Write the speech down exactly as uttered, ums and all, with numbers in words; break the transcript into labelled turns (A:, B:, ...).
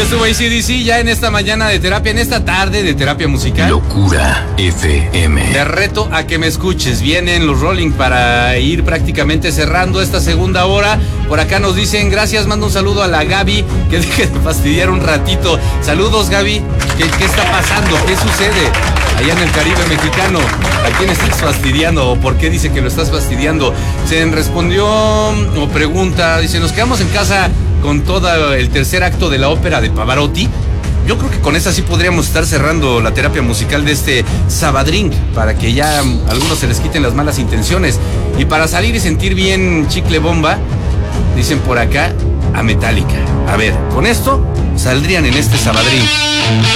A: estuvo A C D C ya en esta mañana de terapia, en esta tarde de terapia musical.
B: Locura F M.
A: Te reto a que me escuches. Vienen los Rolling para ir prácticamente cerrando esta segunda hora. Por acá nos dicen, gracias, mando un saludo a la Gaby, que deje de fastidiar un ratito. Saludos, Gaby. ¿Qué, qué está pasando? ¿Qué sucede allá en el Caribe mexicano? ¿A quién estás fastidiando? ¿O por qué dice que lo estás fastidiando? Se respondió o pregunta, dice, nos quedamos en casa con todo el tercer acto de la ópera de Pavarotti. Yo creo que con esa sí podríamos estar cerrando la terapia musical de este Sabadrink, para que ya a algunos se les quiten las malas intenciones. Y para salir y sentir bien chicle bomba, dicen por acá, a Metallica. A ver, con esto saldrían en este Sabadrink.